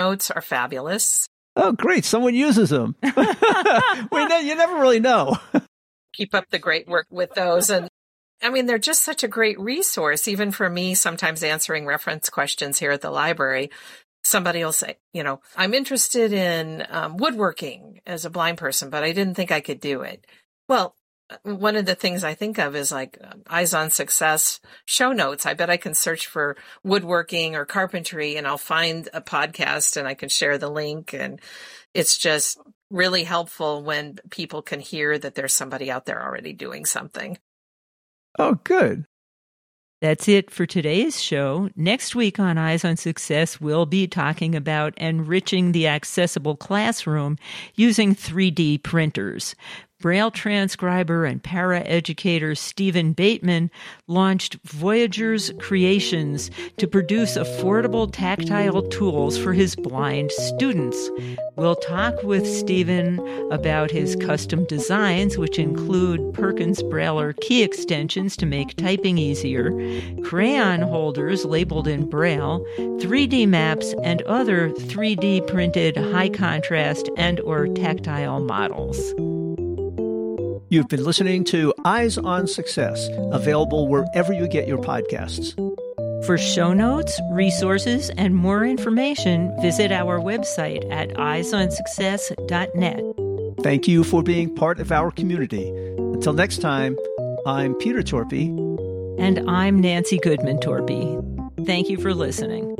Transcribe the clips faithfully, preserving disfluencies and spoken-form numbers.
notes are fabulous. Oh, great. Someone uses them. we ne- you never really know. Keep up the great work with those. And I mean, they're just such a great resource, even for me, sometimes answering reference questions here at the library. Somebody will say, you know, I'm interested in um, woodworking as a blind person, but I didn't think I could do it. Well, one of the things I think of is like Eyes on Success show notes. I bet I can search for woodworking or carpentry and I'll find a podcast and I can share the link. And it's just really helpful when people can hear that there's somebody out there already doing something. Oh, good. That's it for today's show. Next week on Eyes on Success, we'll be talking about enriching the accessible classroom using three D printers. Braille transcriber and paraeducator Stephen Bateman launched Voyagers Creations to produce affordable tactile tools for his blind students. We'll talk with Stephen about his custom designs, which include Perkins Braille key extensions to make typing easier, crayon holders labeled in Braille, three D maps, and other three D printed high contrast and or tactile models. You've been listening to Eyes on Success, available wherever you get your podcasts. For show notes, resources, and more information, visit our website at eyes on success dot net. Thank you for being part of our community. Until next time, I'm Peter Torpy. And I'm Nancy Goodman Torpy. Thank you for listening.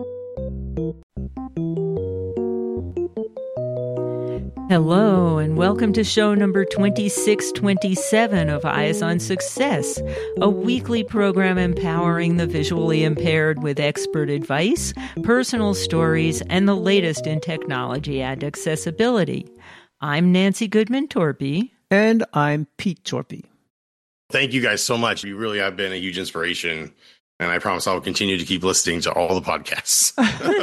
Hello, and welcome to show number twenty-six twenty-seven of Eyes on Success, a weekly program empowering the visually impaired with expert advice, personal stories, and the latest in technology and accessibility. I'm Nancy Goodman Torpy. And I'm Pete Torpy. Thank you guys so much. You really have been a huge inspiration, and I promise I'll continue to keep listening to all the podcasts.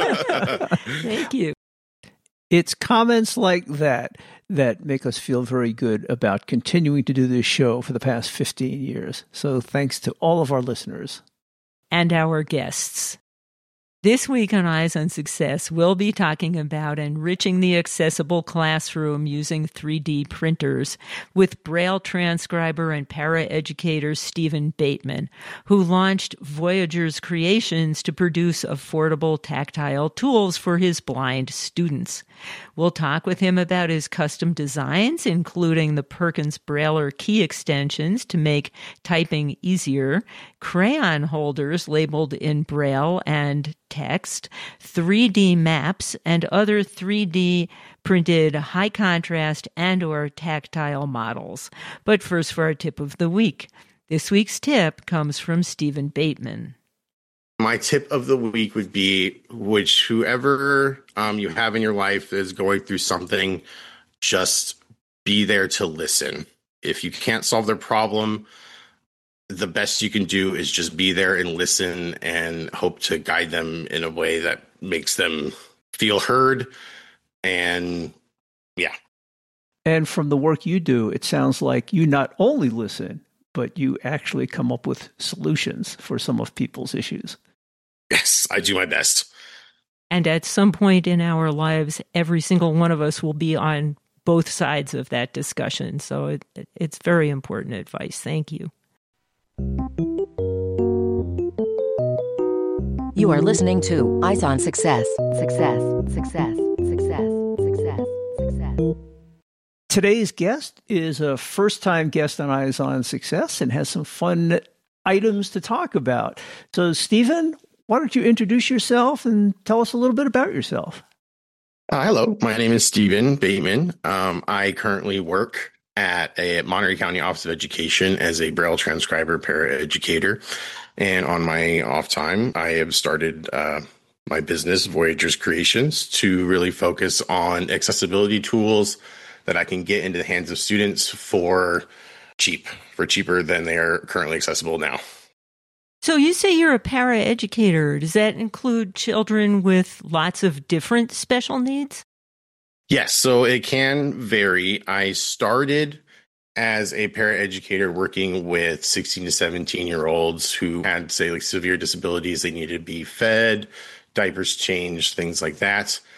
Thank you. It's comments like that that make us feel very good about continuing to do this show for the past fifteen years. So thanks to all of our listeners. And our guests. This week on Eyes on Success, we'll be talking about enriching the accessible classroom using three D printers with Braille transcriber and paraeducator Stephen Bateman, who launched Voyagers Creations to produce affordable tactile tools for his blind students. We'll talk with him about his custom designs, including the Perkins Braille key extensions to make typing easier, crayon holders labeled in Braille and text, three D maps, and other three D printed high contrast and or tactile models. But first for our tip of the week. This week's tip comes from Stephen Bateman. My tip of the week would be, which whoever um, you have in your life is going through something, just be there to listen. If you can't solve their problem, the best you can do is just be there and listen and hope to guide them in a way that makes them feel heard. And yeah. And from the work you do, it sounds like you not only listen, but you actually come up with solutions for some of people's issues. Yes, I do my best. And at some point in our lives, every single one of us will be on both sides of that discussion. So it, it's very important advice. Thank you. You are listening to Eyes on Success. Success, success, success, success, success. Today's guest is a first-time guest on Eyes on Success and has some fun items to talk about. So, Stephen, why don't you introduce yourself and tell us a little bit about yourself? Uh, hello, my name is Stephen Bateman. Um, I currently work at a Monterey County Office of Education as a Braille transcriber paraeducator. And on my off time, I have started uh, my business, Voyagers Creations, to really focus on accessibility tools that I can get into the hands of students for cheap, for cheaper than they are currently accessible now. So you say you're a paraeducator. Does that include children with lots of different special needs? Yes, so it can vary. I started as a paraeducator working with sixteen to seventeen year olds who had, say, like severe disabilities. They needed to be fed, diapers changed, things like that.